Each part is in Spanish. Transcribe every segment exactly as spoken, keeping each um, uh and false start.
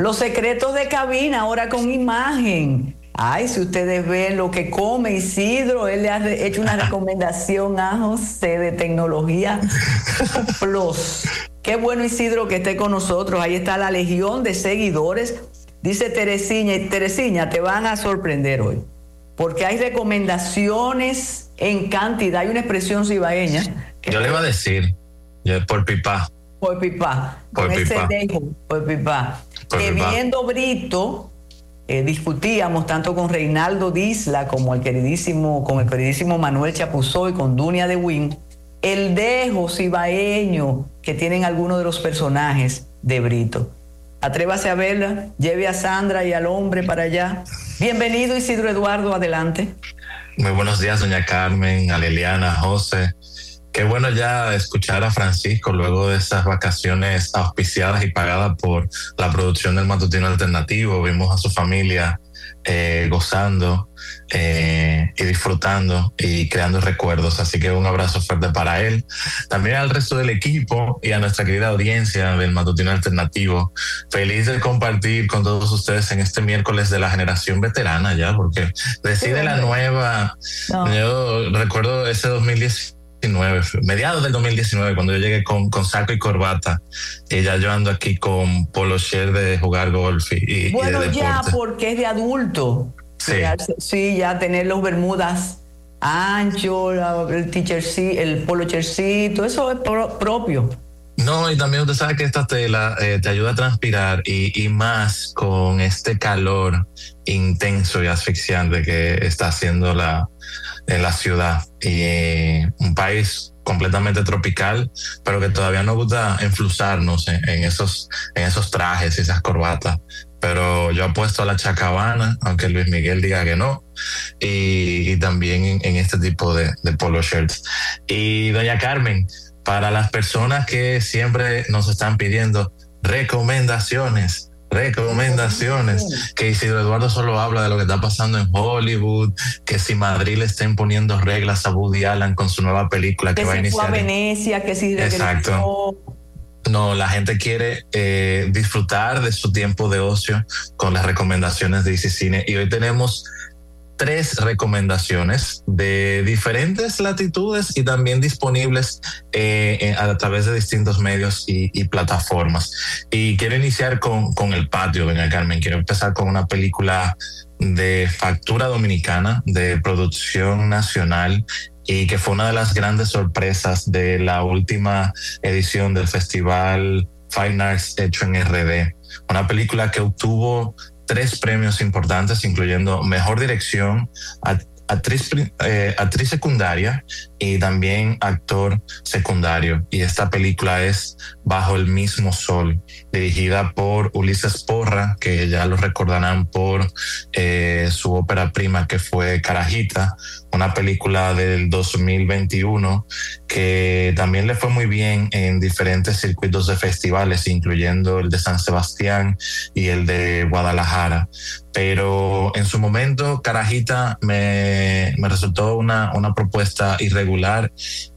Los secretos de cabina, ahora con imagen. Ay, si ustedes ven lo que come Isidro, él le ha hecho una recomendación a José de Tecnología Plus. Qué bueno, Isidro, que esté con nosotros. Ahí está la legión de seguidores. Dice Teresiña, y Teresiña, te van a sorprender hoy, porque hay recomendaciones en cantidad. Hay una expresión cibaeña. Yo le iba a decir, yo, por pipa. Por pipa. Por con pipa. ese dejo, por pipa. Por que pipa. viendo Brito, eh, discutíamos tanto con Reinaldo Disla como el queridísimo, con el queridísimo Manuel Chapuzó y con Dunia de Win, el dejo cibaeño que tienen algunos de los personajes de Brito. Atrévase a verla, lleve a Sandra y al hombre para allá. Bienvenido, Isidro Eduardo, adelante. Muy buenos días, doña Carmen, a Liliana, a José. Qué bueno ya escuchar a Francisco luego de esas vacaciones auspiciadas y pagadas por la producción del Matutino Alternativo. Vimos a su familia eh, gozando eh, y disfrutando y creando recuerdos. Así que un abrazo fuerte para él. También al resto del equipo y a nuestra querida audiencia del Matutino Alternativo. Feliz de compartir con todos ustedes en este miércoles de la generación veterana ya, porque decide la nueva. No. Yo recuerdo ese dos mil diez. Mediados del dos mil diecinueve, cuando yo llegué con, con saco y corbata, y ya yo ando aquí con polo shirt de jugar golf y, y bueno, de deporte. ya porque es de adulto. Sí, ya, sí, ya tener los bermudas anchos, el teacher, el polo shirtcito, eso es pro, propio. No, y también usted sabe que esta tela eh, te ayuda a transpirar y, y más con este calor intenso y asfixiante que está haciendo la, en la ciudad. Y eh, un país completamente tropical, pero que todavía nos gusta enflusarnos en, en, esos, en esos trajes y esas corbatas. Pero yo apuesto a la chacabana, aunque Luis Miguel diga que no, y, y también en, en este tipo de, de polo shirts. Y doña Carmen, para las personas que siempre nos están pidiendo recomendaciones, recomendaciones, que Isidro Eduardo solo habla de lo que está pasando en Hollywood, que si Madrid le está imponiendo reglas a Woody Allen con su nueva película que, que va si a iniciar. Fue a Venecia, que si Exacto. No, la gente quiere eh, disfrutar de su tiempo de ocio con las recomendaciones de Easy Cine, y hoy tenemos tres recomendaciones de diferentes latitudes y también disponibles eh, a través de distintos medios y, y plataformas. Y quiero iniciar con, con El Patio, doña Carmen. Quiero empezar con una película de factura dominicana, de producción nacional, y que fue una de las grandes sorpresas de la última edición del Festival Fine Arts hecho en R D. Una película que obtuvo tres premios importantes, incluyendo Mejor Dirección, actriz, eh, actriz secundaria y también actor secundario. Y esta película es Bajo el Mismo Sol, dirigida por Ulises Porra, que ya lo recordarán por eh, su ópera prima que fue Carajita, una película del dos mil veintiuno que también le fue muy bien en diferentes circuitos de festivales, incluyendo el de San Sebastián y el de Guadalajara. Pero en su momento Carajita me, me resultó una, una propuesta irregular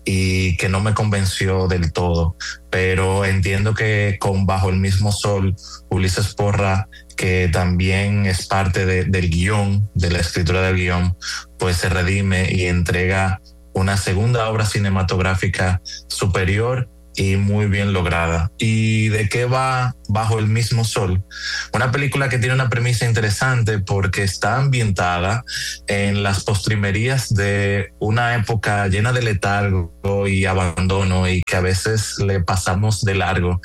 y que no me convenció del todo, pero entiendo que con Bajo el Mismo Sol, Ulises Porra, que también es parte de, del guión, de la escritura del guión, pues se redime y entrega una segunda obra cinematográfica superior y muy bien lograda. ¿Y de qué va Bajo el Mismo Sol? Una película que tiene una premisa interesante porque está ambientada en las postrimerías de una época llena de letargo y abandono, y que a veces le pasamos de largo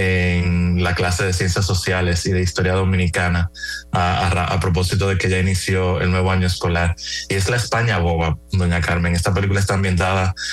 en la clase de Ciencias Sociales y de Historia Dominicana a, a, a propósito de que ya inició el nuevo año escolar. Y es la España boba, doña Carmen. Esta película está ambientada